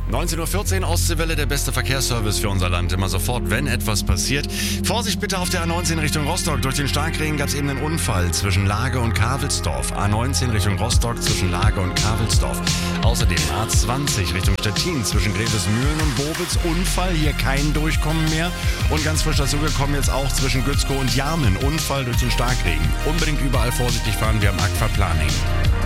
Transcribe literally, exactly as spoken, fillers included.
neunzehn Uhr vierzehn, Ostseewelle, der beste Verkehrsservice für unser Land. Immer sofort, wenn etwas passiert. Vorsicht bitte auf der A neunzehn Richtung Rostock. Durch den Starkregen gab es eben einen Unfall zwischen Lage und Kavelsdorf. A neunzehn Richtung Rostock zwischen Lage und Kavelsdorf. Außerdem A zwanzig Richtung Stettin zwischen Grevesmühlen und Bobitz. Unfall, hier kein Durchkommen mehr. Und ganz frisch dazugekommen jetzt auch zwischen Gützkow und Jarmen. Unfall durch den Starkregen. Unbedingt überall vorsichtig fahren, wir haben Aquaplaning.